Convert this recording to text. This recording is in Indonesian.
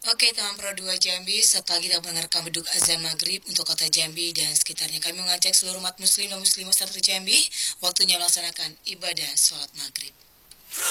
Oke, teman Pro 2 Jambi, setelah kita mendengarkan beduk azan maghrib untuk kota Jambi dan sekitarnya, kami mengajak seluruh umat muslim dan muslimah serta Jambi, waktunya melaksanakan ibadah sholat maghrib.